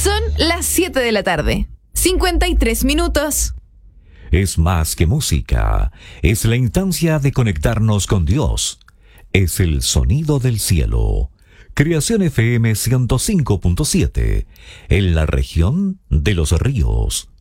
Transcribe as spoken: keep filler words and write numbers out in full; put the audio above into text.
Son las siete de la tarde, cincuenta y tres minutos. Es más que música, es la instancia de conectarnos con Dios. Es el sonido del cielo. Creación F M ciento cinco punto siete, en la región de Los Ríos.